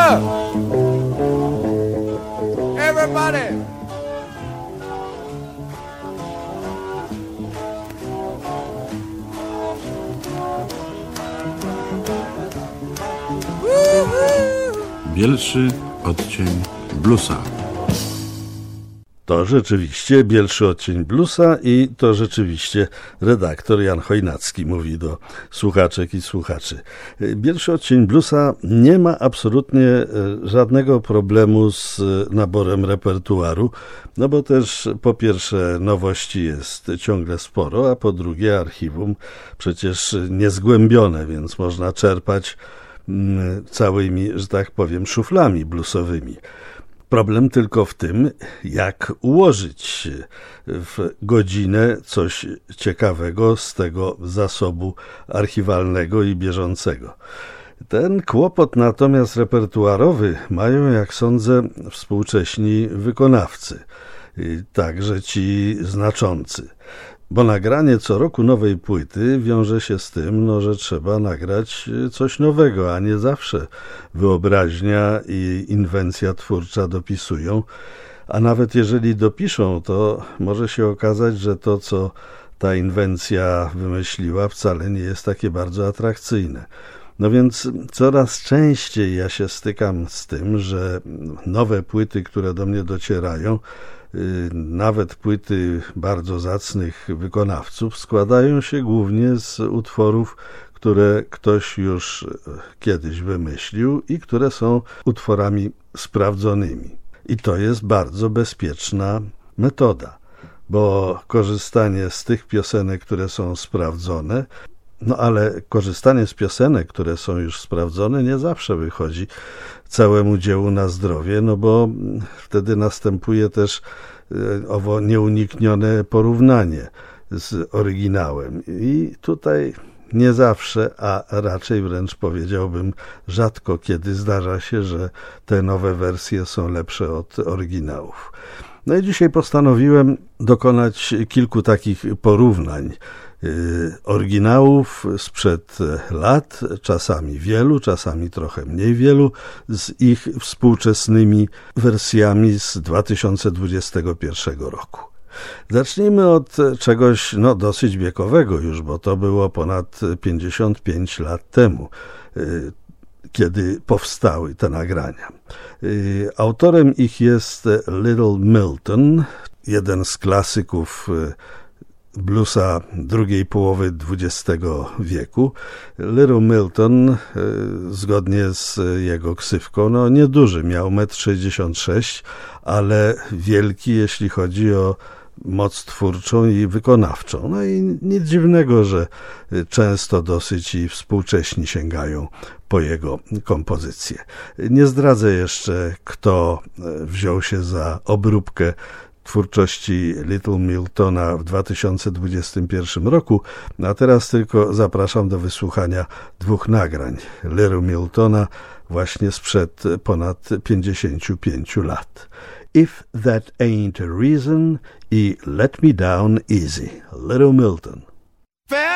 up! Everybody! Bielszy odcień bluesa. To rzeczywiście bielszy odcień bluesa i to rzeczywiście redaktor Jan Chojnacki mówi do słuchaczek i słuchaczy. Bielszy odcień bluesa nie ma absolutnie żadnego problemu z naborem repertuaru, no bo też po pierwsze nowości jest ciągle sporo, a po drugie archiwum przecież niezgłębione, więc można czerpać całymi, że tak powiem, szuflami bluesowymi. Problem tylko w tym, jak ułożyć w godzinę coś ciekawego z tego zasobu archiwalnego i bieżącego. Ten kłopot natomiast repertuarowy mają, jak sądzę, współcześni wykonawcy, także ci znaczący. Bo nagranie co roku nowej płyty wiąże się z tym, że trzeba nagrać coś nowego, a nie zawsze wyobraźnia i inwencja twórcza dopisują. A nawet jeżeli dopiszą, to może się okazać, że to, co ta inwencja wymyśliła, wcale nie jest takie bardzo atrakcyjne. No więc coraz częściej ja się stykam z tym, że nowe płyty, które do mnie docierają, nawet płyty bardzo zacnych wykonawców, składają się głównie z utworów, które ktoś już kiedyś wymyślił i które są utworami sprawdzonymi. I to jest bardzo bezpieczna metoda, bo korzystanie z tych piosenek, które są sprawdzone, ale korzystanie z piosenek, które są już sprawdzone, nie zawsze wychodzi całemu dziełu na zdrowie, bo wtedy następuje też owo nieuniknione porównanie z oryginałem. I tutaj nie zawsze, a raczej wręcz powiedziałbym rzadko kiedy zdarza się, że te nowe wersje są lepsze od oryginałów. No i dzisiaj postanowiłem dokonać kilku takich porównań oryginałów sprzed lat, czasami wielu, czasami trochę mniej wielu, z ich współczesnymi wersjami z 2021 roku. Zacznijmy od czegoś dosyć wiekowego już, bo to było ponad 55 lat temu, kiedy powstały te nagrania. Autorem ich jest Little Milton, jeden z klasyków bluesa drugiej połowy XX wieku. Little Milton, zgodnie z jego ksywką, nieduży, miał 1,66 m, ale wielki, jeśli chodzi o moc twórczą i wykonawczą. I nic dziwnego, że często dosyć i współcześni sięgają po jego kompozycje. Nie zdradzę jeszcze, kto wziął się za obróbkę twórczości Little Miltona w 2021 roku, a teraz tylko zapraszam do wysłuchania dwóch nagrań Little Miltona właśnie sprzed ponad 55 lat. If That Ain't a Reason i Let Me Down Easy, Little Milton.